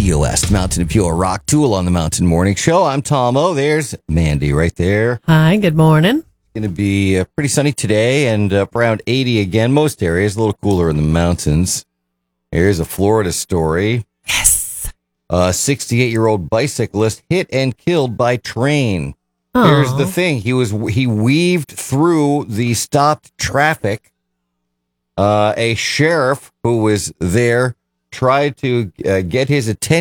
MTOS, Mountain of Pure Rock, Tool on the Mountain Morning Show. I'm Tom O. There's Mandy right there. Hi, good morning. Going to be pretty sunny today and around 80 again. Most areas, a little cooler in the mountains. Here's a Florida story. Yes. A 68-year-old bicyclist hit and killed by train. Aw. Here's the thing. He weaved through the stopped traffic. A sheriff who was there tried to get his attention.